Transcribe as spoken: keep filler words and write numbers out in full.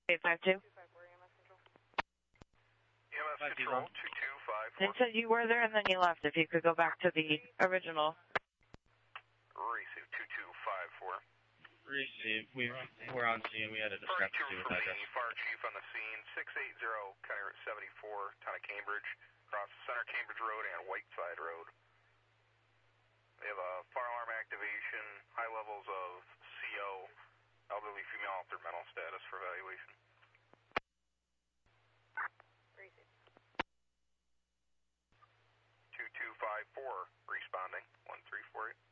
eight five two. E M S Control, two two five four. They said you were there and then you left. If you could go back to the original. Receive, two two five four. Receive. We were on, we're on scene. We had a discrepancy with from address. the Fire Chief on the scene, six eighty County Route seventy-four, Town of Cambridge, across Center Cambridge Road and Whiteside Road. They have a fire alarm activation, high levels of C O, elderly female altered mental status for evaluation. two two five four, responding, one three four eight.